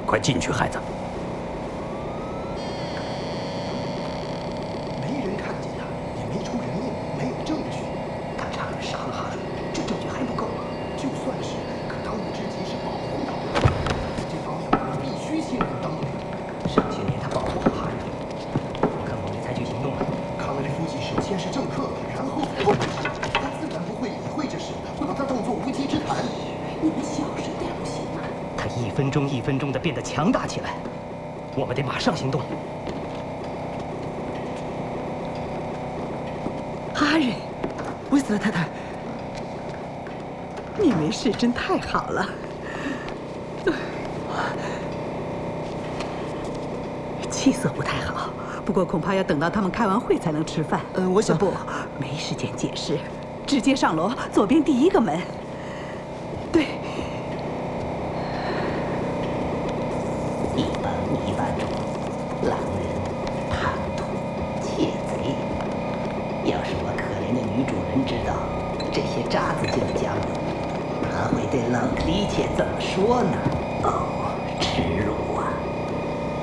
快进去，孩子。 没人看见他，也没出人命，没有证据。他差点杀了哈瑞，这证据还不够吗？就算是，可当务之急是保护他。这方面我们必须信任当地。上些年他保护了哈瑞，我看我没采取行动了。康雷夫妻首先是政客，然后才是律师，他自然不会理会这事，会把他当作无稽之谈。 你们小声点不行吗？ 他一分钟一分钟地变得强大起来，我们得马上行动。 哈瑞，威斯勒太太，你没事真太好了。气色不太好，不过恐怕要等到他们开完会才能吃饭。 我想不，没时间解释，直接上楼，左边第一个门。对。 151万种狼人、叛徒、窃贼。要是我可怜的女主人知道这些渣子就讲了，她会对朗克里切怎么说呢？哦，耻辱！